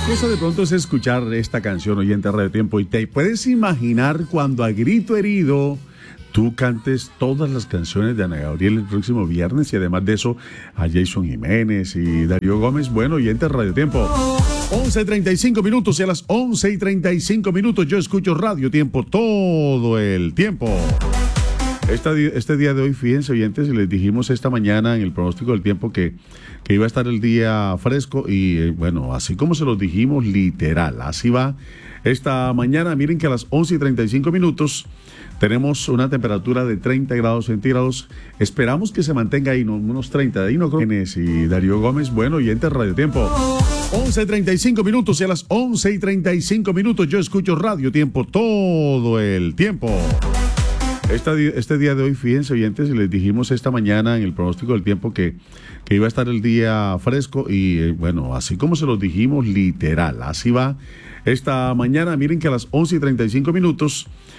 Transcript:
Cosa de pronto es escuchar esta canción, oyente Radio Tiempo, y te puedes imaginar cuando a grito herido tú cantes todas las canciones de Ana Gabriel el próximo viernes, y además de eso a Jason Jiménez y Darío Gómez. Bueno, oyente Radio Tiempo, 11:35 minutos, y a las 11:35 yo escucho Radio Tiempo todo el tiempo. Este día de hoy, fíjense, oyentes, les dijimos esta mañana en el pronóstico del tiempo que iba a estar el día fresco, y bueno, así como se los dijimos, literal, así va esta mañana. Miren que a las 11:35 tenemos una temperatura de 30 grados centígrados. Esperamos que se mantenga ahí, unos 30, de ahí no creo. Y Darío Gómez, bueno, oyente Radio Tiempo, 11:35 minutos, y a las 11:35 yo escucho Radio Tiempo todo el tiempo. Este día de hoy, fíjense, oyentes, les dijimos esta mañana en el pronóstico del tiempo que iba a estar el día fresco, y bueno, así como se los dijimos, literal, así va esta mañana. Miren que a las 11:35